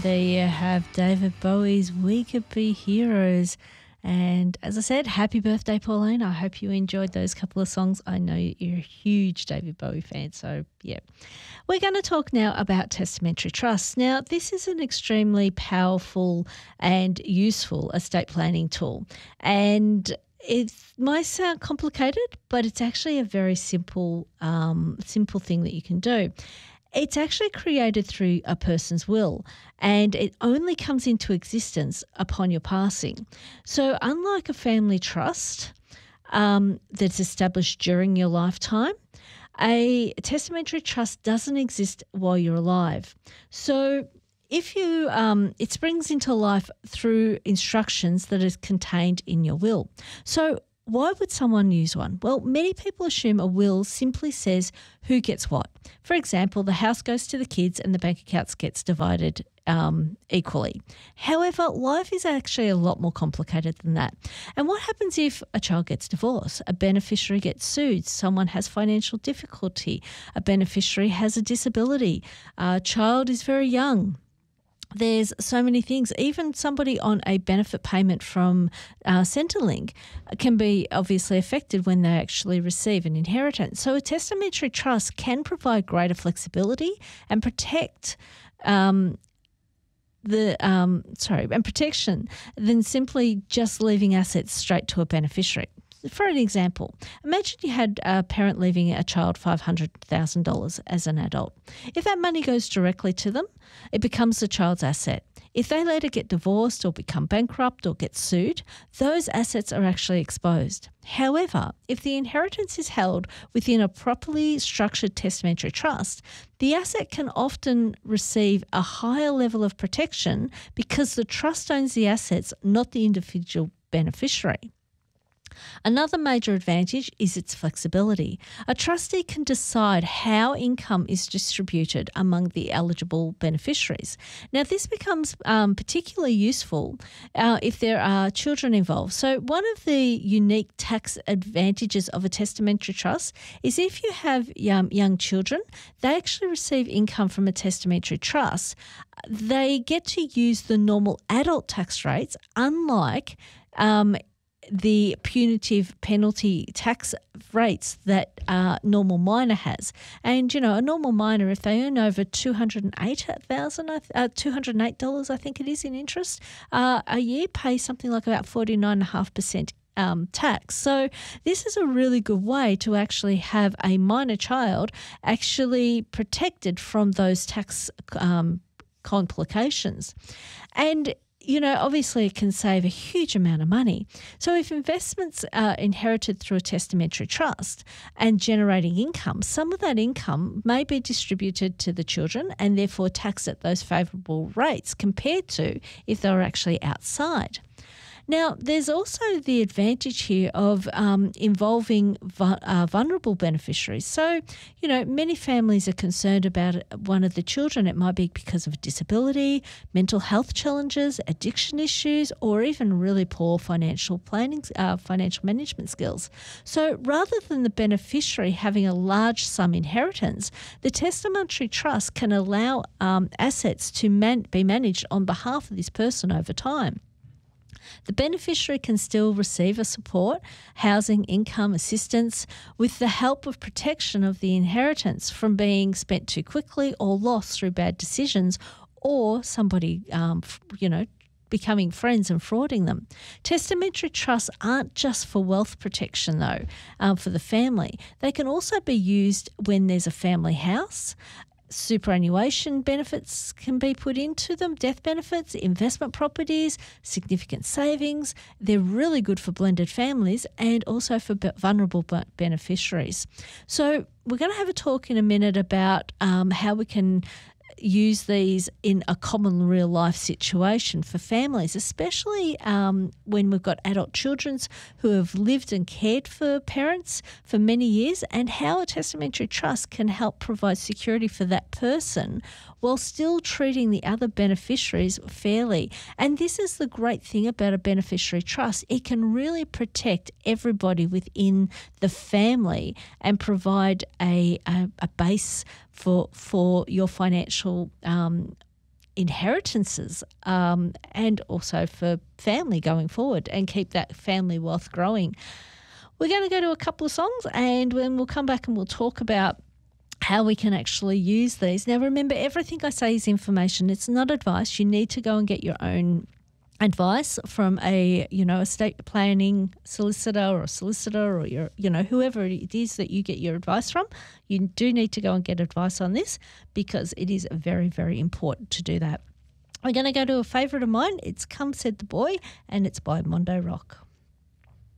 there you have David Bowie's We Could Be Heroes. And as I said, happy birthday, Pauline. I hope you enjoyed those couple of songs. I know you're a huge David Bowie fan, so yeah. We're going to talk now about testamentary trusts. Now, this is an extremely powerful and useful estate planning tool. And it might sound complicated, but it's actually a very simple thing that you can do. It's actually created through a person's will, and it only comes into existence upon your passing. So unlike a family trust that's established during your lifetime, a testamentary trust doesn't exist while you're alive. So if you, it springs into life through instructions that is contained in your will. So why would someone use one? Well, many people assume a will simply says who gets what. For example, the house goes to the kids and the bank accounts gets divided equally. However, life is actually a lot more complicated than that. And what happens if a child gets divorced, a beneficiary gets sued, someone has financial difficulty, a beneficiary has a disability, a child is very young? There's so many things. Even somebody on a benefit payment from Centrelink can be obviously affected when they actually receive an inheritance. So a testamentary trust can provide greater flexibility and protect protection than simply just leaving assets straight to a beneficiary. For an example, imagine you had a parent leaving a child $500,000 as an adult. If that money goes directly to them, it becomes the child's asset. If they later get divorced or become bankrupt or get sued, those assets are actually exposed. However, if the inheritance is held within a properly structured testamentary trust, the asset can often receive a higher level of protection because the trust owns the assets, not the individual beneficiary. Another major advantage is its flexibility. A trustee can decide how income is distributed among the eligible beneficiaries. Now, this becomes particularly useful if there are children involved. So one of the unique tax advantages of a testamentary trust is if you have young children, they actually receive income from a testamentary trust. They get to use the normal adult tax rates, unlike the punitive penalty tax rates that a normal minor has. And, you know, a normal minor, if they earn over $208, I think it is, in interest, a year, pay something like about 49.5% tax. So this is a really good way to actually have a minor child actually protected from those tax complications. And you know, obviously it can save a huge amount of money. So if investments are inherited through a testamentary trust and generating income, some of that income may be distributed to the children and therefore taxed at those favourable rates compared to if they were actually outside. Now, there's also the advantage here of involving vulnerable beneficiaries. So, you know, many families are concerned about one of the children. It might be because of a disability, mental health challenges, addiction issues, or even really poor financial management skills. So rather than the beneficiary having a large sum inheritance, the testamentary trust can allow assets to be managed on behalf of this person over time. The beneficiary can still receive a support, housing, income, assistance with the help of protection of the inheritance from being spent too quickly or lost through bad decisions or somebody, becoming friends and frauding them. Testamentary trusts aren't just for wealth protection, though, for the family. They can also be used when there's a family house. Superannuation benefits can be put into them, death benefits, investment properties, significant savings. They're really good for blended families and also for vulnerable beneficiaries. So we're going to have a talk in a minute about how we can use these in a common real life situation for families, especially when we've got adult children who have lived and cared for parents for many years, and how a testamentary trust can help provide security for that person while still treating the other beneficiaries fairly. And this is the great thing about a beneficiary trust. It can really protect everybody within the family and provide a base for your financial inheritances and also for family going forward and keep that family wealth growing. We're going to go to a couple of songs and then we'll come back and we'll talk about how we can actually use these. Now, remember, everything I say is information. It's not advice. You need to go and get your own advice from a estate planning solicitor or your whoever it is that you get your advice from. You do need to go and get advice on this because it is very, very important to do that. We're going to go to a favourite of mine. It's Come Said the Boy, and it's by Mondo Rock.